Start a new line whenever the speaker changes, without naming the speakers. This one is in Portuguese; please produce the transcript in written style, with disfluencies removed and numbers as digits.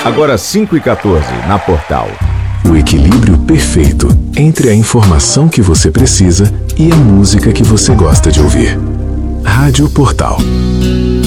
Agora 5h14 na Portal.
O equilíbrio perfeito entre a informação que você precisa e a música que você gosta de ouvir. Rádio Portal.